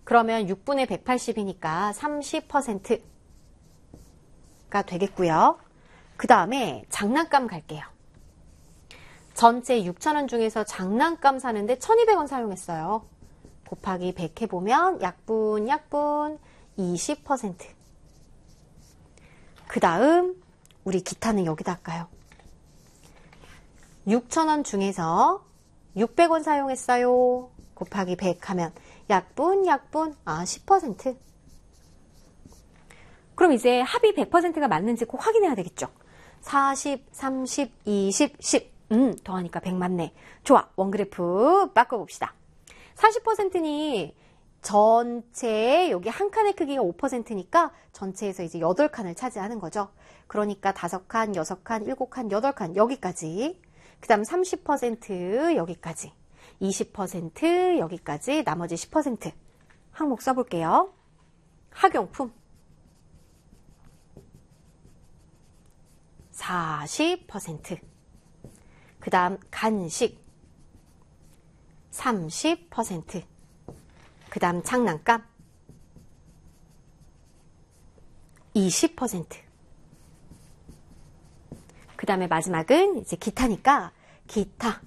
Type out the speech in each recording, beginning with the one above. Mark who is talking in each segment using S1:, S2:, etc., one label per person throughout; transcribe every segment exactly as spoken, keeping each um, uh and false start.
S1: 그러면 육분의 백팔십이니까 삼십 퍼센트가 되겠고요. 그 다음에 장난감 갈게요. 전체 육천 원 중에서 장난감 사는데 천이백 원 사용했어요. 곱하기 백 해보면 약분 약분 이십 퍼센트. 그 다음 우리 기타는 여기다 할까요? 육천 원 중에서 육백 원 사용했어요. 곱하기 백 하면 약분 약분 아 십 퍼센트. 그럼 이제 합이 백 퍼센트가 맞는지 꼭 확인해야 되겠죠. 사십, 삼십, 이십, 십. 음, 더하니까 백 맞네. 좋아, 원그래프 바꿔봅시다. 사십 퍼센트니 전체 여기 한 칸의 크기가 오 퍼센트니까 전체에서 이제 여덟 칸을 차지하는 거죠. 그러니까 다섯 칸, 여섯 칸, 일곱 칸, 여덟 칸 여기까지. 그 다음 삼십 퍼센트 여기까지. 이십 퍼센트 여기까지. 나머지 십 퍼센트. 항목 써볼게요. 학용품 사십 퍼센트. 그 다음 간식 삼십 퍼센트. 그 다음 장난감 이십 퍼센트. 그 다음에 마지막은 이제 기타니까 기타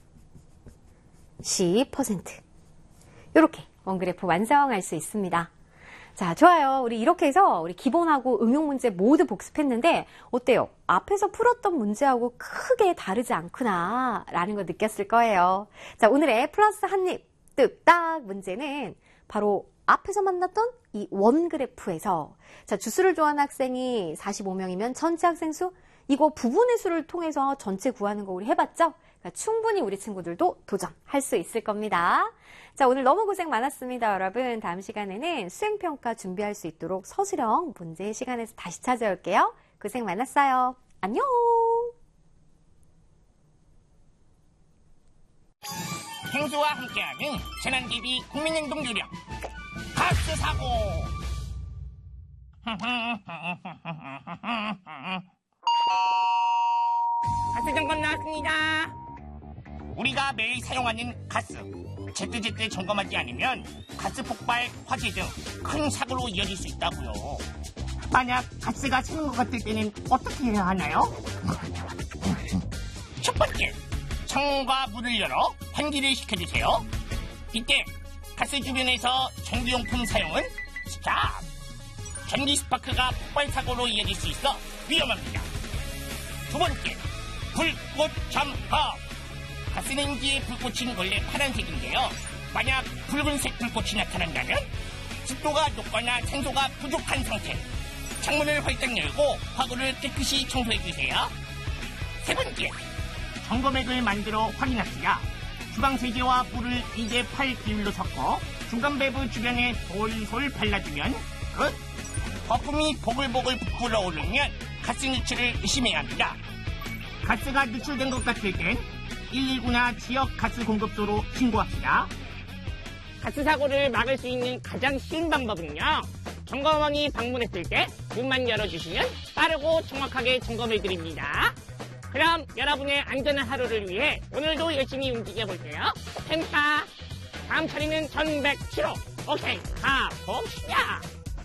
S1: 십 퍼센트. 이렇게 원그래프 완성할 수 있습니다. 자, 좋아요. 우리 이렇게 해서 우리 기본하고 응용 문제 모두 복습했는데 어때요? 앞에서 풀었던 문제하고 크게 다르지 않구나 라는 거 느꼈을 거예요. 자, 오늘의 플러스 한입 뚝딱 문제는 바로 앞에서 만났던 이 원그래프에서 자, 주수를 좋아하는 학생이 사십오 명이면 전체 학생 수 이거 부분의 수를 통해서 전체 구하는 거 우리 해봤죠? 그러니까 충분히 우리 친구들도 도전할 수 있을 겁니다. 자, 오늘 너무 고생 많았습니다, 여러분. 다음 시간에는 수행평가 준비할 수 있도록 서술형 문제 시간에서 다시 찾아올게요. 고생 많았어요. 안녕!
S2: 행수와 함께하는 재난대비 국민행동 요령 가스 사고. 가스 점검 나왔습니다. 우리가 매일 사용하는 가스 제때제때 점검하지 않으면 가스 폭발, 화재 등 큰 사고로 이어질 수 있다고요. 만약 가스가 새는 것 같을 때는 어떻게 해야 하나요? 첫 번째, 창문과 문을 열어 환기를 시켜주세요. 이때 가스 주변에서 전기용품 사용은 스탑! 전기 스파크가 폭발 사고로 이어질 수 있어 위험합니다. 두 번째, 불꽃 점검. 가스레인지의 불꽃은 원래 파란색인데요. 만약 붉은색 불꽃이 나타난다면 습도가 높거나 산소가 부족한 상태. 창문을 활짝 열고 화구를 깨끗이 청소해주세요. 세 번째, 점검액을 만들어 확인합시다. 주방세제와 물을 이 대 팔 비율로 섞어 중간 밸브 주변에 솔솔 발라주면 끝. 거품이 보글보글 불어오르면 가스 누출을 의심해야 합니다. 가스가 누출된 것 같을 땐 일일구나 지역 가스 공급소로 신고합시다. 가스 사고를 막을 수 있는 가장 쉬운 방법은요. 점검원이 방문했을 때 문만 열어주시면 빠르고 정확하게 점검해드립니다. 그럼 여러분의 안전한 하루를 위해 오늘도 열심히 움직여볼게요. 펜타 다음 차례는 천백칠 호. 오케이, 가봅시다.